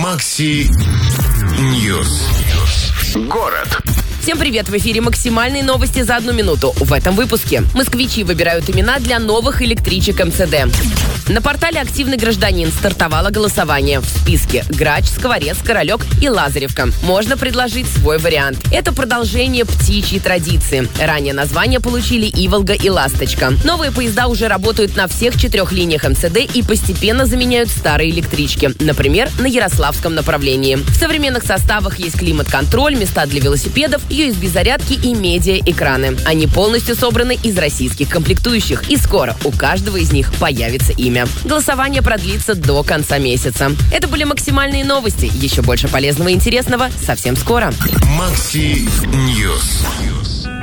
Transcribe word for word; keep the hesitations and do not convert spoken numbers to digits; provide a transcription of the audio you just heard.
Макси Ньюс. Город. Всем привет! В эфире максимальные новости за одну минуту. В этом выпуске москвичи выбирают имена для новых электричек эм цэ дэ. На портале «Активный гражданин» стартовало голосование. В списке Грач, Скворец, Королек и Лазаревка. Можно предложить свой вариант. Это продолжение птичьей традиции. Ранее названия получили Иволга и Ласточка. Новые поезда уже работают на всех четырех линиях эм цэ дэ и постепенно заменяют старые электрички. Например, на Ярославском направлении. В современных составах есть климат-контроль, места для велосипедов, ю эс би-зарядки и медиа-экраны. Они полностью собраны из российских комплектующих. И скоро у каждого из них появится имя. Голосование продлится до конца месяца. Это были максимальные новости. Еще больше полезного и интересного совсем скоро. Макси Ньюс.